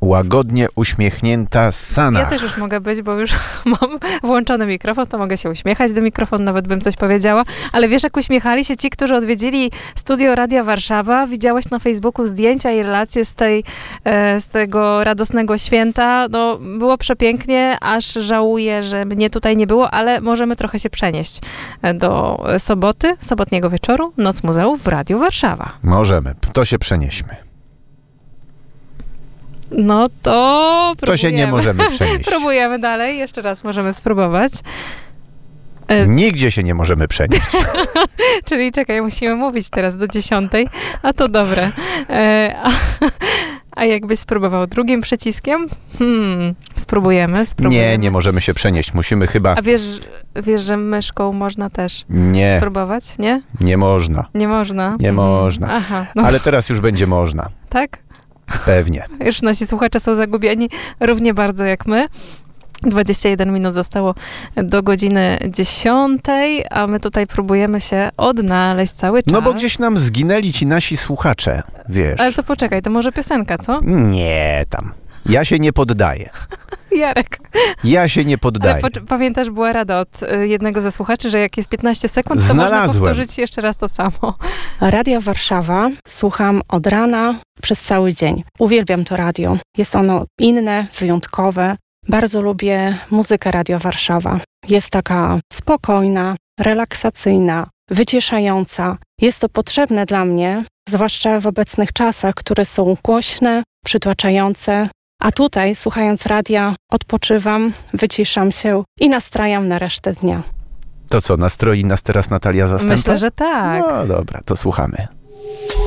łagodnie uśmiechnięta Sana. Ja też już mogę być, bo już mam włączony mikrofon, to mogę się uśmiechać do mikrofonu, nawet bym coś powiedziała. Ale wiesz, jak uśmiechali się ci, którzy odwiedzili studio Radia Warszawa? Widziałeś na Facebooku zdjęcia i relacje z tego radosnego święta. No, było przepięknie, aż żałuję, że mnie tutaj nie było, ale możemy trochę się przenieść do sobotniego wieczoru, Noc Muzeów w Radiu Warszawa. Możemy, to się przenieśmy. No to próbujemy. To się nie możemy przenieść. Próbujemy dalej, jeszcze raz możemy spróbować. Nigdzie się nie możemy przenieść. Czyli czekaj, musimy mówić teraz do 10, a to dobre. A jakbyś spróbował drugim przyciskiem? Spróbujemy. Nie możemy się przenieść. Musimy chyba... A wiesz, że myszką można też spróbować, nie? Nie można. Nie można? Nie można. Aha. No. Ale teraz już będzie można. Tak? Pewnie. Już nasi słuchacze są zagubieni równie bardzo jak my. 21 minut zostało do godziny 10, a my tutaj próbujemy się odnaleźć cały czas. No bo gdzieś nam zginęli ci nasi słuchacze, wiesz. Ale to poczekaj, to może piosenka, co? Nie tam. Ja się nie poddaję. Jarek. Ja się nie poddaję. Ale pamiętasz, była rada od jednego ze słuchaczy, że jak jest 15 sekund, to można powtórzyć jeszcze raz to samo. Radio Warszawa słucham od rana przez cały dzień. Uwielbiam to radio. Jest ono inne, wyjątkowe. Bardzo lubię muzykę Radio Warszawa. Jest taka spokojna, relaksacyjna, wyciszająca. Jest to potrzebne dla mnie, zwłaszcza w obecnych czasach, które są głośne, przytłaczające. A tutaj, słuchając radia, odpoczywam, wyciszam się i nastrajam na resztę dnia. To co, nastroi nas teraz Natalia Zastępa? Myślę, że tak. No dobra, to słuchamy.